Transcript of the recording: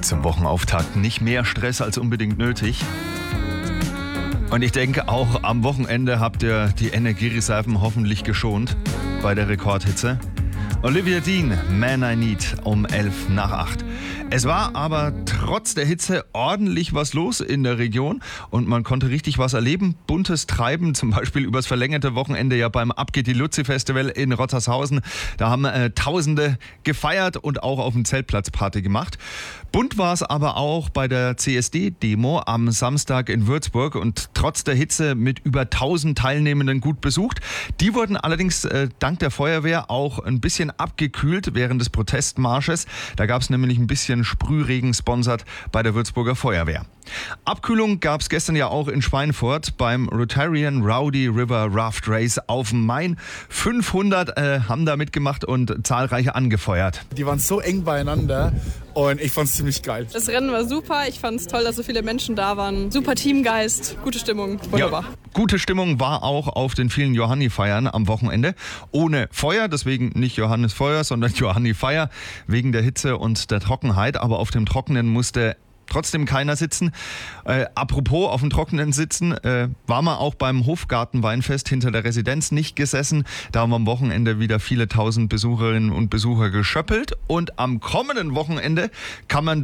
zum Wochenauftakt nicht mehr Stress als unbedingt nötig. Und ich denke, auch am Wochenende habt ihr die Energiereserven hoffentlich geschont bei der Rekordhitze. Olivia Dean, Man I Need, um 7:11. Es war aber trotz der Hitze ordentlich was los in der Region und man konnte richtig was erleben. Buntes Treiben, zum Beispiel übers verlängerte Wochenende ja beim Ab geht die Luzi Festival in Rottershausen. Da haben Tausende gefeiert und auch auf dem Zeltplatz Party gemacht. Bunt war es aber auch bei der CSD-Demo am Samstag in Würzburg und trotz der Hitze mit über 1000 Teilnehmenden gut besucht. Die wurden allerdings dank der Feuerwehr auch ein bisschen abgekühlt während des Protestmarsches. Da gab es nämlich ein bisschen Sprühregen sponsert bei der Würzburger Feuerwehr. Abkühlung gab es gestern ja auch in Schweinfurt beim Rotarian Rowdy River Raft Race auf dem Main. 500 haben da mitgemacht und zahlreiche angefeuert. Die waren so eng beieinander und ich fand es ziemlich geil. Das Rennen war super, ich fand es toll, dass so viele Menschen da waren. Super Teamgeist, gute Stimmung, wunderbar. Ja, gute Stimmung war auch auf den vielen Johanni-Feiern am Wochenende. Ohne Feuer, deswegen nicht Johannes Feuer, sondern Johanni-Feier, wegen der Hitze und der Trockenheit. Aber auf dem Trockenen musste trotzdem keiner sitzen. Apropos auf dem Trockenen sitzen, war man auch beim Hofgartenweinfest hinter der Residenz nicht gesessen. Da haben am Wochenende wieder viele tausend Besucherinnen und Besucher geschöppelt. Und am kommenden Wochenende kann man